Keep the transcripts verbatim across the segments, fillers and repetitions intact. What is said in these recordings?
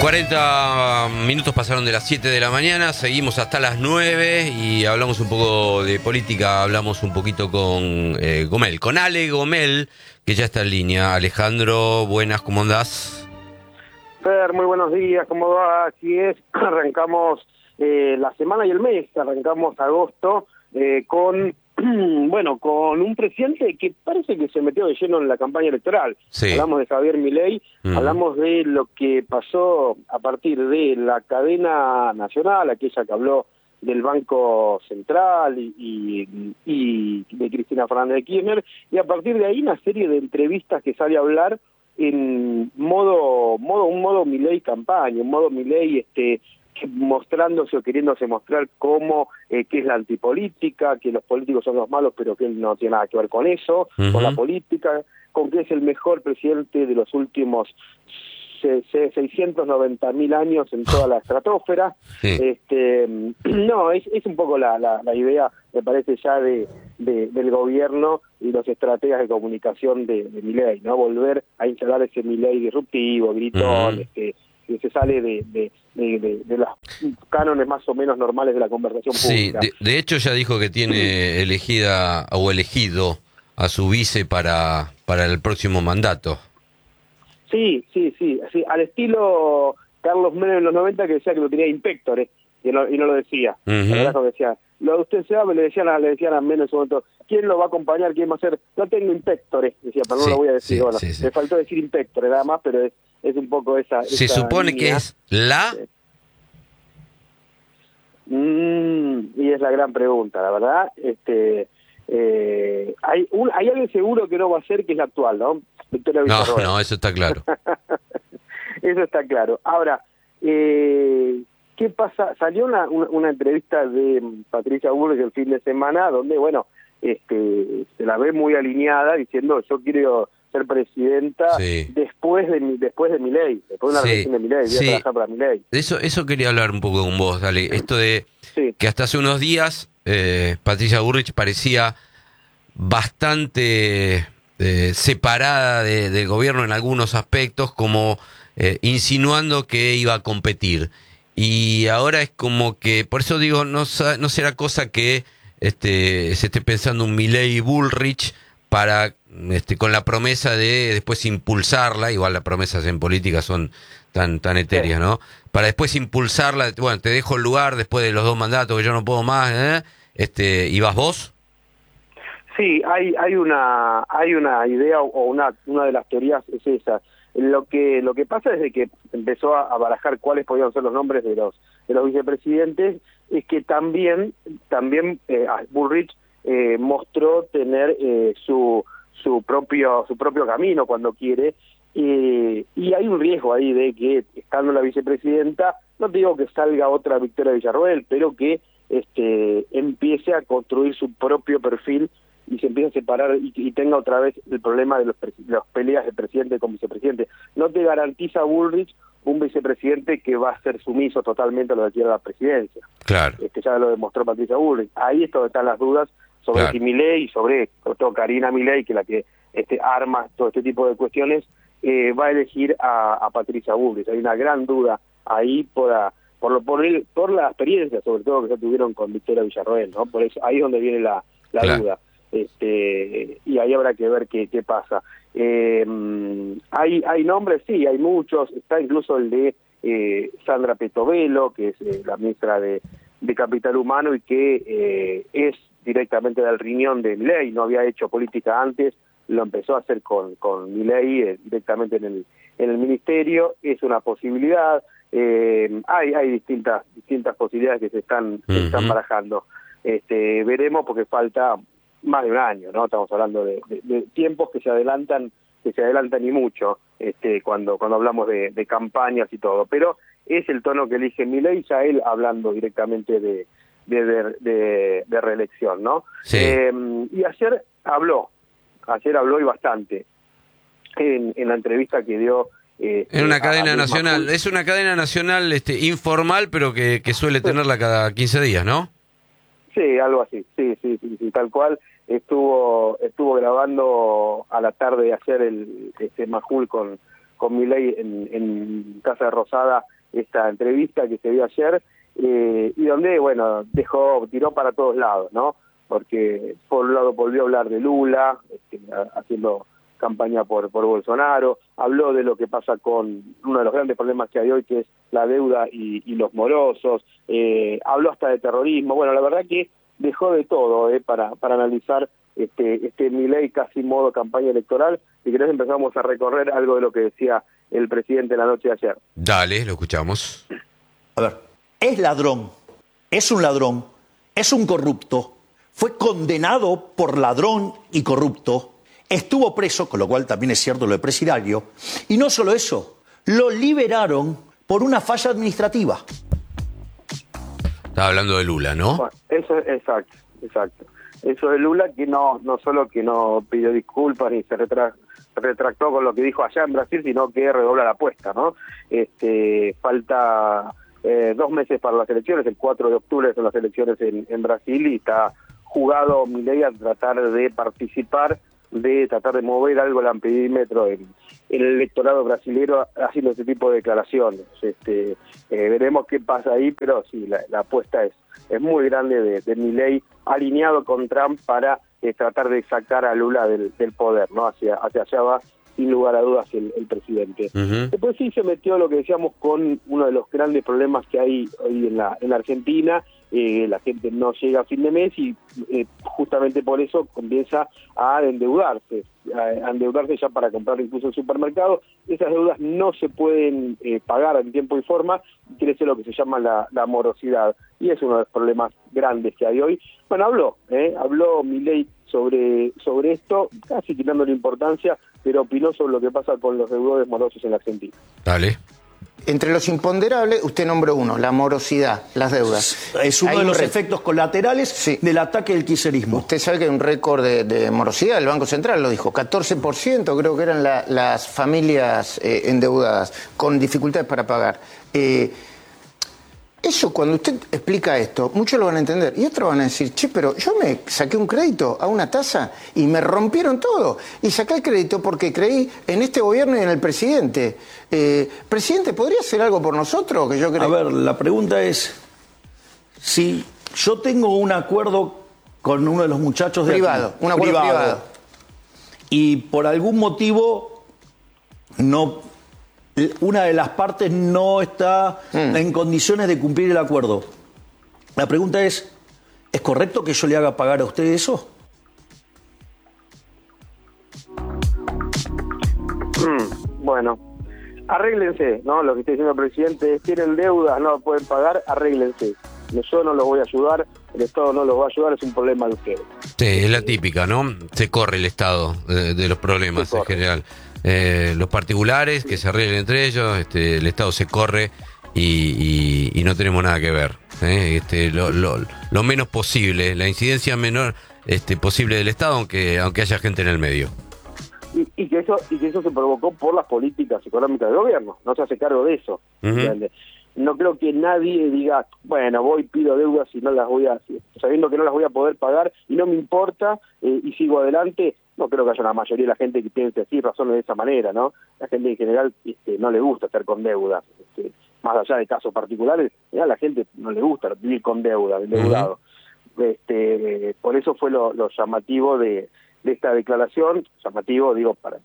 cuarenta minutos pasaron de las siete de la mañana, seguimos hasta las nueve y hablamos un poco de política, hablamos un poquito con eh, Gomel, con Ale Gomel, que ya está en línea. Alejandro, buenas, ¿cómo andás? Fer, muy buenos días, ¿cómo va? Así es, arrancamos eh, la semana y el mes, arrancamos agosto eh, con, bueno, con un presidente que parece que se metió de lleno en la campaña electoral. Sí. Hablamos de Javier Milei, uh-huh. Hablamos de lo que pasó a partir de la cadena nacional, aquella que habló del Banco Central y, y, y de Cristina Fernández de Kirchner, y a partir de ahí una serie de entrevistas que sale a hablar en modo, modo un modo Milei campaña, un modo Milei este, mostrándose o queriéndose mostrar cómo, eh, que es la antipolítica, que los políticos son los malos, pero que él no tiene nada que ver con eso, uh-huh. con la política, con que es el mejor presidente de los últimos seiscientos noventa mil años en toda la estratosfera. Sí. Este, no, es, es un poco la, la, la idea, me parece, ya de, de del gobierno y los estrategas de comunicación de, de Milei, ¿no? Volver a instalar ese Milei disruptivo, gritón, uh-huh. este, que se sale de, de, de, de, de los cánones más o menos normales de la conversación pública. Sí, de, de hecho ya dijo que tiene elegida o elegido a su vice para, para el próximo mandato. Sí, sí, sí, sí, al estilo Carlos Menem en los noventa, que decía que lo tenía Inspector, ¿eh? y, no, y no lo decía. Uh-huh. La verdad que decía, lo de usted se va, le decían a, le decían a Menem en su momento, ¿quién lo va a acompañar? ¿Quién va a ser? No tengo Inspectores, decía, pero no sí, lo voy a decir. Sí, bueno, sí, sí. Me faltó decir Inspectores nada más, pero es, es un poco esa. Se esa supone línea. Que es la. Mm, y es la gran pregunta, la verdad. Este, eh, hay, un, hay alguien seguro que no va a ser, que es la actual, ¿no? Victoria Villarroel. No, no, eso está claro. Eso está claro. Ahora, eh, ¿qué pasa? Salió una, una, una entrevista de Patricia Bullrich el fin de semana, donde, bueno, este, se la ve muy alineada, diciendo, yo quiero ser presidenta sí. después de mi, después de Milei, después de una sí. reelección de Milei, voy sí. a trabajar para Milei. Eso, eso quería hablar un poco con vos, dale. Esto de sí. que hasta hace unos días eh, Patricia Bullrich parecía bastante eh, separada de, del gobierno en algunos aspectos, como eh, insinuando que iba a competir. Y ahora es como que, por eso digo, no, no será cosa que este, se esté pensando un Milei Bullrich para este, con la promesa de después impulsarla, igual las promesas en política son tan tan etéreas, ¿no? Para después impulsarla, bueno, te dejo el lugar después de los dos mandatos que yo no puedo más, ¿eh? Este, ¿y vas vos? Sí, hay hay una hay una idea o una una de las teorías es esa. Lo que lo que pasa desde que empezó a, a barajar cuáles podían ser los nombres de los de los vicepresidentes es que también también eh, Bullrich eh, mostró tener eh, su su propio su propio camino cuando quiere eh, y hay un riesgo ahí de que estando la vicepresidenta, no te digo que salga otra Victoria Villarroel, pero que este empiece a construir su propio perfil y se empieza a separar y, y tenga otra vez el problema de los, de los peleas de presidente con vicepresidente. No te garantiza Bullrich un vicepresidente que va a ser sumiso totalmente a lo que quiera la presidencia. Claro. Este, ya lo demostró Patricia Bullrich. Ahí es donde están las dudas sobre claro. si Milei y sobre, sobre todo Karina Milei, que es la que este, arma todo este tipo de cuestiones, eh, va a elegir a, a Patricia Bullrich. Hay una gran duda ahí por, a, por, lo, por, el, por la experiencia, sobre todo que ya tuvieron con Victoria Villarroel, ¿no? Por eso ahí es donde viene la, la claro. duda. Este, y ahí habrá que ver qué, qué pasa. Eh, hay hay nombres, sí, hay muchos, está incluso el de eh, Sandra Petovelo, que es eh, la ministra de, de Capital Humano y que eh, es directamente del riñón de Milei, no había hecho política antes, lo empezó a hacer con, con Milei eh, directamente en el, en el ministerio, es una posibilidad, eh, hay hay distintas distintas posibilidades que se están, uh-huh. se están barajando. Este, veremos porque falta más de un año, ¿no? Estamos hablando de, de, de tiempos que se adelantan, que se adelantan y mucho, este, cuando cuando hablamos de, de campañas y todo. Pero es el tono que elige Milei, ya él hablando directamente de de, de, de, de reelección, ¿no? Sí. Eh, y ayer habló, ayer habló y bastante en, en la entrevista que dio. Eh, en una a, cadena a nacional, Macul. es una cadena nacional, este, informal, pero que, que suele tenerla cada quince días, ¿no? Sí, algo así, sí, sí, sí, sí, tal cual. Estuvo estuvo grabando a la tarde de ayer el este Majul con con Milei en, en Casa de Rosada esta entrevista que se dio ayer, eh, y donde, bueno, dejó, tiró para todos lados, ¿no? Porque por un lado volvió a hablar de Lula, este, haciendo campaña por, por Bolsonaro, habló de lo que pasa con uno de los grandes problemas que hay hoy, que es la deuda y, y los morosos, eh, habló hasta de terrorismo. Bueno, la verdad que dejó de todo eh, para, para analizar este, este Milei casi modo campaña electoral. Si querés empezamos a recorrer algo de lo que decía el presidente la noche de ayer. Dale, lo escuchamos. A ver, es ladrón, es un ladrón, es un corrupto, fue condenado por ladrón y corrupto, estuvo preso, con lo cual también es cierto lo de presidiario, y no solo eso, lo liberaron por una falla administrativa. Estaba hablando de Lula, ¿no? Bueno, eso es exacto, exacto. Eso de Lula, que no no solo que no pidió disculpas ni se retra, retractó con lo que dijo allá en Brasil, sino que redobla la apuesta, ¿no? Este, falta eh, dos meses para las elecciones, el cuatro de octubre son las elecciones en, en Brasil, y está jugado Milei a tratar de participar, de tratar de mover algo el ampedímetro en, en el electorado brasilero haciendo ese tipo de declaraciones. Este, eh, veremos qué pasa ahí, pero sí, la, la apuesta es, es muy grande de, de Milei, alineado con Trump para eh, tratar de sacar a Lula del, del poder, ¿no? Hacia, hacia allá va, sin lugar a dudas, el, el presidente. Uh-huh. Después sí se metió lo que decíamos con uno de los grandes problemas que hay hoy en la, en la Argentina. Eh, la gente no llega a fin de mes y eh, justamente por eso comienza a endeudarse, a endeudarse ya para comprar incluso el supermercado. Esas deudas no se pueden eh, pagar en tiempo y forma, y crece lo que se llama la, la morosidad, y es uno de los problemas grandes que hay hoy. Bueno, habló, eh, habló Milei sobre, sobre esto, casi quitándole importancia, pero opinó sobre lo que pasa con los deudores morosos en la Argentina. Dale. Entre los imponderables, usted nombró uno, la morosidad, las deudas. Es uno hay de los re... efectos colaterales sí. del ataque del kirchnerismo. Usted sabe que hay un récord de, de morosidad, el Banco Central lo dijo, catorce por ciento creo que eran la, las familias eh, endeudadas, con dificultades para pagar. Eh, Eso, cuando usted explica esto, muchos lo van a entender. Y otros van a decir, che, pero yo me saqué un crédito a una tasa y me rompieron todo. Y saqué el crédito porque creí en este gobierno y en el presidente. Eh, presidente, ¿podría hacer algo por nosotros? Que yo cre... A ver, la pregunta es, si yo tengo un acuerdo con uno de los muchachos de privado, aquí, un acuerdo privado, privado, y por algún motivo no... una de las partes no está mm. en condiciones de cumplir el acuerdo. La pregunta es, ¿es correcto que yo le haga pagar a usted eso? Mm, bueno, arréglense, ¿no? Lo que está diciendo el presidente es, tienen deudas, no pueden pagar, arréglense. Yo no los voy a ayudar, el Estado no los va a ayudar, es un problema de ustedes. Sí, es la típica, ¿no? Se corre el Estado de, de los problemas en general. Eh, los particulares que se arreglen entre ellos, este, el Estado se corre y, y, y no tenemos nada que ver. ¿eh? Este, lo, lo, lo menos posible, la incidencia menor este, posible del Estado, aunque aunque haya gente en el medio. Y, y que eso y que eso se provocó por las políticas económicas del gobierno, no se hace cargo de eso. Uh-huh. No creo que nadie diga, bueno, voy, pido deudas y no las voy a, sabiendo que no las voy a poder pagar y no me importa eh, y sigo adelante. No creo que haya una mayoría de la gente que piense así, razones de esa manera, ¿no? La gente en general este, no le gusta estar con deudas. Este, más allá de casos particulares, a la gente no le gusta vivir con deuda, endeudado. Uh-huh. Este, por eso fue lo, lo llamativo de, de esta declaración, llamativo, digo, para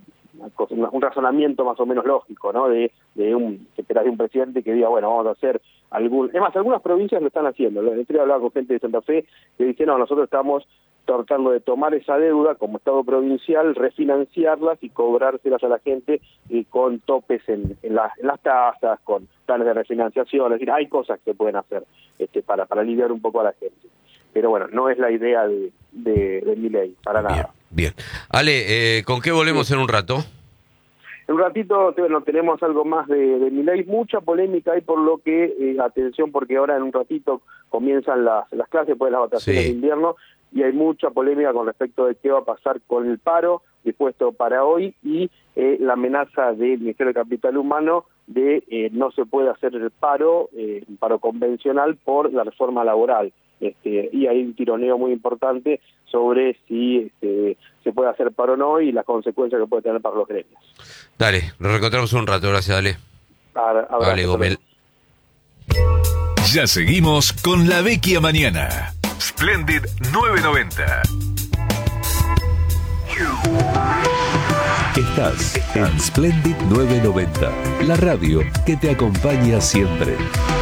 una, un razonamiento más o menos lógico, ¿no? De, de un de un presidente que diga, bueno, vamos a hacer algún... Es más, algunas provincias lo están haciendo. El otro día hablaba con gente de Santa Fe que dice, no, nosotros estamos tratando de tomar esa deuda como Estado provincial, refinanciarlas y cobrárselas a la gente y con topes en, en, la, en las tasas, con planes de refinanciación. Es decir, hay cosas que se pueden hacer este, para, para aliviar un poco a la gente. Pero bueno, no es la idea de, de, de Milei, para bien, nada. Bien. Ale, eh, ¿con qué volvemos sí. en un rato? En un ratito bueno, tenemos algo más de, de Milei, mucha polémica hay por lo que, eh, atención, porque ahora en un ratito comienzan las, las clases después de las vacaciones sí. de invierno, y hay mucha polémica con respecto de qué va a pasar con el paro dispuesto para hoy y eh, la amenaza del Ministerio de Capital Humano de eh, no se puede hacer el paro, eh, un paro convencional por la reforma laboral. Este, y hay un tironeo muy importante sobre si este, se puede hacer paro o no y las consecuencias que puede tener para los gremios. Dale, nos reencontramos un rato, gracias, dale. Abrazo. Vale, Gomel. Ya seguimos con La Vecchia Mañana. Splendid nueve noventa. Estás en Splendid nueve noventa, la radio que te acompaña siempre.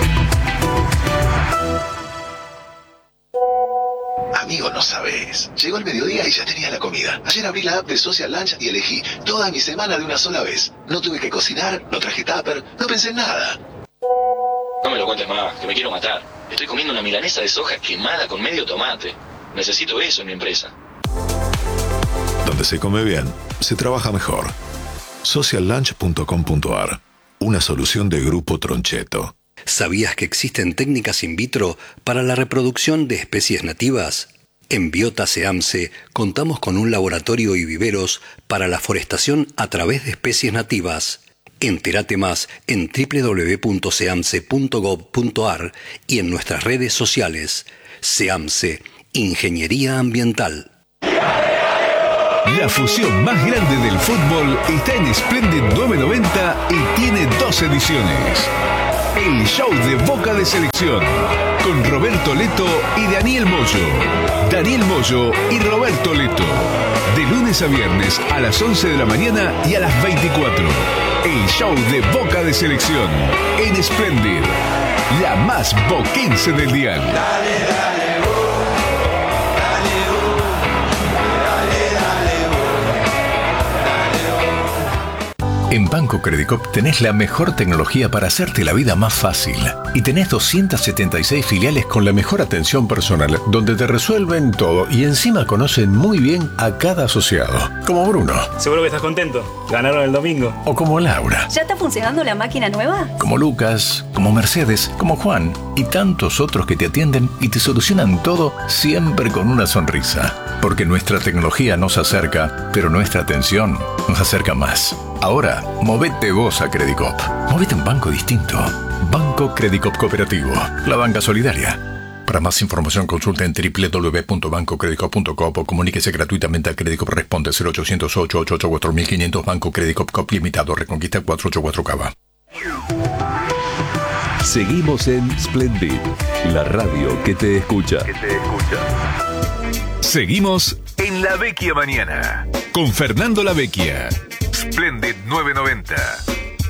Amigo, no sabes. Llegó el mediodía y ya tenía la comida. Ayer abrí la app de Social Lunch y elegí toda mi semana de una sola vez. No tuve que cocinar, no traje tupper, no pensé en nada. No me lo cuentes más, que me quiero matar. Estoy comiendo una milanesa de soja quemada con medio tomate. Necesito eso en mi empresa. Donde se come bien, se trabaja mejor. social lunch punto com punto a r. Una solución de Grupo Troncheto. ¿Sabías que existen técnicas in vitro para la reproducción de especies nativas? En Biota SEAMSE contamos con un laboratorio y viveros para la forestación a través de especies nativas. Entérate más en doble u doble u doble u punto seamse punto gov punto a r y en nuestras redes sociales. SEAMSE, Ingeniería Ambiental. La fusión más grande del fútbol está en Splendid nueve noventa y tiene dos ediciones. El show de Boca de Selección, con Roberto Leto y Daniel Moyo. Daniel Moyo y Roberto Leto. De lunes a viernes a las once de la mañana y a las veinticuatro. El show de Boca de Selección en Splendid, la más boquense del dial. Dale, dale, oh, dale, oh, dale, dale, oh, dale, oh. En Banco Credicop tenés la mejor tecnología para hacerte la vida más fácil. Y tenés doscientas setenta y seis filiales con la mejor atención personal, donde te resuelven todo y encima conocen muy bien a cada asociado. Como Bruno. Seguro que estás contento. Ganaron el domingo. O como Laura. ¿Ya está funcionando la máquina nueva? Como Lucas, como Mercedes, como Juan y tantos otros que te atienden y te solucionan todo siempre con una sonrisa. Porque nuestra tecnología nos acerca, pero nuestra atención nos acerca más. Ahora, movete vos a Credicop. Movete a un banco distinto. Banco Credicop Cooperativo. La banca solidaria. Para más información consulta en doble u doble u doble u punto banco credicop punto com o comuníquese gratuitamente a Credicop. Responde cero ochocientos ocho ocho ocho cuatro mil quinientos. Banco Credicop Cop Limitado. Reconquista cuatrocientos ochenta y cuatro Cava. Seguimos en Splendid, la radio que te escucha. Que te escucha. Seguimos en La Vecchia Mañana con Fernando La Vecchia. Splendid nueve noventa.